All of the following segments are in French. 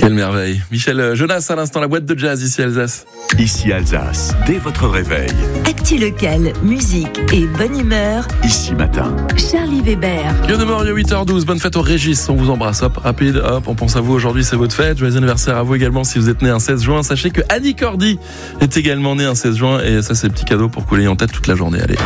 Quelle merveille. Michel Jonas à l'instant, la boîte de jazz ici Alsace. Ici Alsace, dès votre réveil. Actu local, musique et bonne humeur. Ici matin. Charlie Weber. Yo de Morio, 8h12, bonne fête au Régis, on vous embrasse, hop, rapide, hop, on pense à vous aujourd'hui, c'est votre fête, joyeux anniversaire à vous également si vous êtes né un 16 juin, sachez que Annie Cordy est également née un 16 juin et ça c'est le petit cadeau pour couler en tête toute la journée, allez.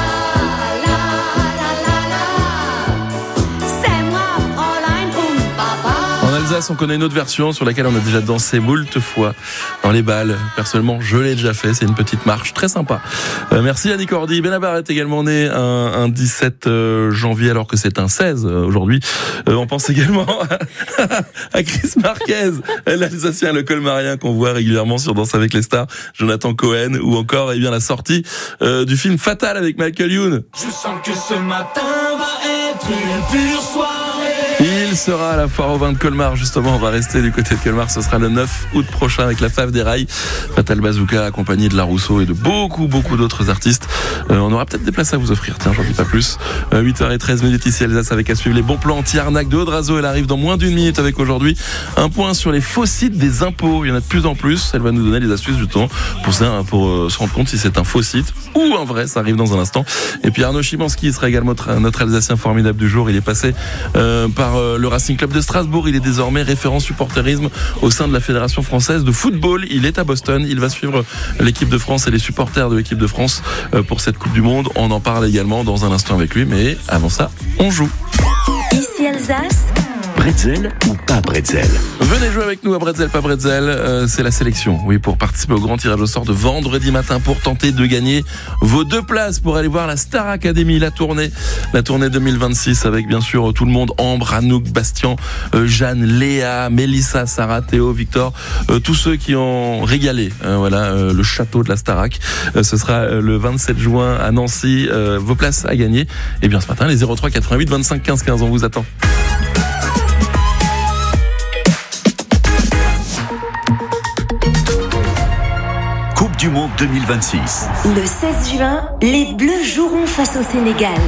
On connaît une autre version sur laquelle on a déjà dansé moult fois dans les balles. Personnellement, je l'ai déjà fait. C'est une petite marche très sympa. Merci Annie Cordy. Benabar est également né un 17 janvier alors que c'est un 16 aujourd'hui. On pense également à Chris Marquez, l'Alsacien, le colmarien qu'on voit régulièrement sur Danse avec les stars, Jonathan Cohen, ou encore la sortie du film Fatal avec Michael Youn. Je sens que ce matin va être une pure soirée. Il sera à la foire au vin de Colmar, justement, on va rester du côté de Colmar, ce sera le 9 août prochain avec la Fave des Rails, Fatal Bazooka accompagné de La Rousseau et de beaucoup d'autres artistes. On aura peut-être des places à vous offrir, tiens, j'en dis pas plus. 8h13 ici Alsace avec à suivre les bons plans anti-arnaque de Audrazo, elle arrive dans moins d'une minute avec aujourd'hui un point sur les faux sites des impôts, il y en a de plus en plus, elle va nous donner les astuces du temps pour se rendre compte si c'est un faux site ou un vrai, ça arrive dans un instant. Et puis Arnaud Chimanski sera également notre Alsacien formidable du jour, il est passé par le Racing Club de Strasbourg, il est désormais référent supporterisme au sein de la Fédération française de football, il est à Boston, il va suivre l'équipe de France et les supporters de l'équipe de France pour cette Coupe du Monde, on en parle également dans un instant avec lui, mais avant ça, on joue. Ici Alsace. Bretzel ou pas bretzel? Venez jouer avec nous à Bretzel, pas Bretzel, c'est la sélection. Oui, pour participer au grand tirage au sort de vendredi matin pour tenter de gagner vos 2 places pour aller voir la Star Academy, la tournée 2026 avec bien sûr tout le monde, Ambre, Anouk, Bastien, Jeanne, Léa, Mélissa, Sarah, Théo, Victor, tous ceux qui ont régalé le château de la Starac. Ce sera le 27 juin à Nancy, vos places à gagner. Et bien ce matin, les 03 88 25 15 15, on vous attend. Coupe du Monde 2026. Le 16 juin, les Bleus joueront face au Sénégal.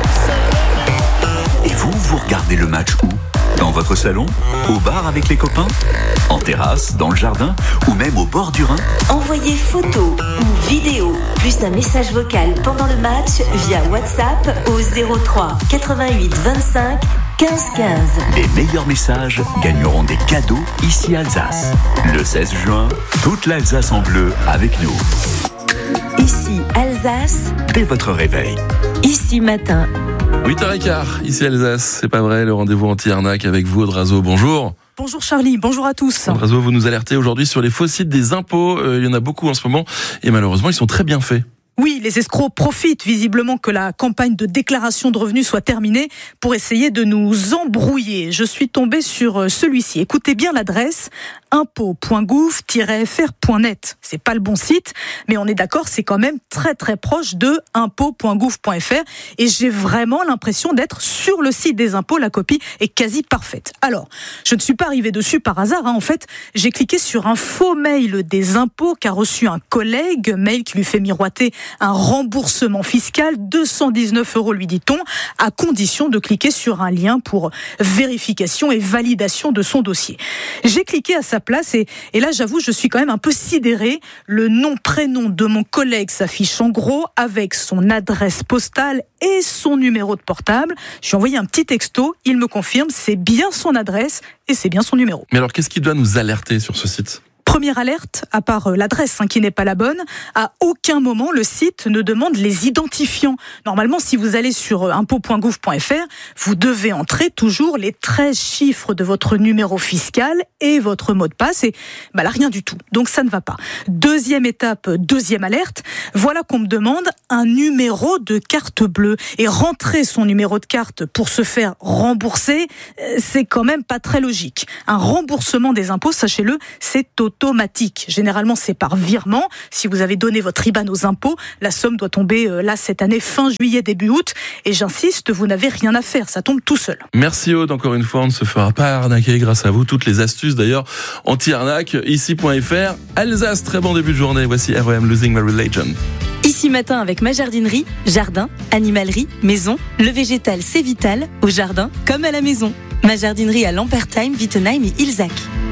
Et vous regardez le match où? Dans votre salon? Au bar avec les copains? En terrasse? Dans le jardin? Ou même au bord du Rhin? Envoyez photos ou vidéos, plus un message vocal pendant le match via WhatsApp au 03 88 25 15 15. Les meilleurs messages gagneront des cadeaux ici à Alsace. Le 16 juin, toute l'Alsace en bleu avec nous. Ici Alsace. Dès votre réveil. Ici matin. 8h15, ici Alsace, c'est pas vrai, le rendez-vous anti-arnaque avec vous, Audrazo, bonjour. Bonjour Charlie, bonjour à tous. Audrazo, vous nous alertez aujourd'hui sur les faux sites des impôts, il y en a beaucoup en ce moment, et malheureusement ils sont très bien faits. Oui, les escrocs profitent visiblement que la campagne de déclaration de revenus soit terminée pour essayer de nous embrouiller. Je suis tombée sur celui-ci. Écoutez bien l'adresse, impôt.gouv-fr.net. C'est pas le bon site, mais on est d'accord, c'est quand même très très proche de impôt.gouv.fr et j'ai vraiment l'impression d'être sur le site des impôts. La copie est quasi parfaite. Alors, je ne suis pas arrivée dessus par hasard. En fait, j'ai cliqué sur un faux mail des impôts qu'a reçu un collègue, mail qui lui fait miroiter un remboursement fiscal, 219 € lui dit-on, à condition de cliquer sur un lien pour vérification et validation de son dossier. J'ai cliqué à sa place et là j'avoue je suis quand même un peu sidérée. Le nom-prénom de mon collègue s'affiche en gros avec son adresse postale et son numéro de portable. Je lui ai envoyé un petit texto, il me confirme, c'est bien son adresse et c'est bien son numéro. Mais alors qu'est-ce qui doit nous alerter sur ce site ? Première alerte, à part l'adresse qui n'est pas la bonne, à aucun moment le site ne demande les identifiants. Normalement, si vous allez sur impôt.gouv.fr, vous devez entrer toujours les 13 chiffres de votre numéro fiscal et votre mot de passe. Et là, rien du tout. Donc ça ne va pas. Deuxième étape, deuxième alerte, voilà qu'on me demande un numéro de carte bleue. Et rentrer son numéro de carte pour se faire rembourser, c'est quand même pas très logique. Un remboursement des impôts, sachez-le, c'est automatique. Généralement, c'est par virement. Si vous avez donné votre IBAN aux impôts, la somme doit tomber là cette année fin juillet, début août. Et j'insiste, vous n'avez rien à faire. Ça tombe tout seul. Merci Aude. Encore une fois, on ne se fera pas arnaquer grâce à vous. Toutes les astuces d'ailleurs anti-arnaque ici.fr. Alsace, très bon début de journée. Voici R.E.M. Losing My Religion. Ici matin avec ma jardinerie, jardin, animalerie, maison, le végétal c'est vital, au jardin comme à la maison. Ma jardinerie à Lampertheim, Wittenheim et Ilzac.